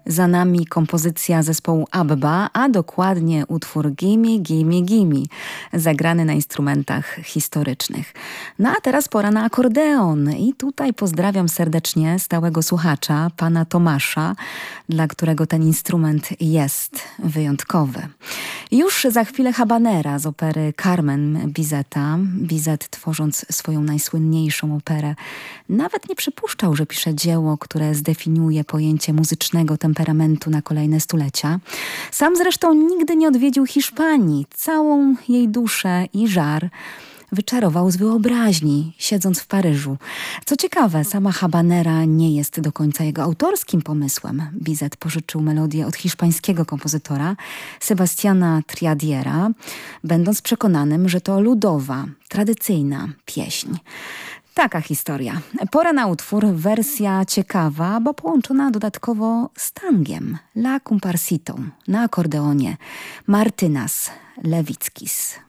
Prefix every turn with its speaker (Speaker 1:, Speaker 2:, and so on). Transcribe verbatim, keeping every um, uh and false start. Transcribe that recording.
Speaker 1: Za nami kompozycja zespołu Abba, a dokładnie utwór Gimme, Gimme, Gimme, zagrany na instrumentach historycznych. No a teraz pora na akordeon i tutaj pozdrawiam serdecznie stałego słuchacza, pana Tomasza, dla którego ten instrument jest wyjątkowy. Już za chwilę habanera z opery Carmen Bizeta. Bizet, tworząc swoją najsłynniejszą operę, nawet nie przypuszczał, że pisze dzieło, które zdefiniuje pojęcie muzycznego temperamentu na kolejne stulecia. Sam zresztą nigdy nie odwiedził Hiszpanii. Całą jej duszę i żar wyczarował z wyobraźni, siedząc w Paryżu. Co ciekawe, sama habanera nie jest do końca jego autorskim pomysłem. Bizet pożyczył melodię od hiszpańskiego kompozytora Sebastiana Triadiera, będąc przekonanym, że to ludowa, tradycyjna pieśń. Taka historia. Pora na utwór, wersja ciekawa, bo połączona dodatkowo z tangiem, La Comparsitą, na akordeonie Martynas Lewickis.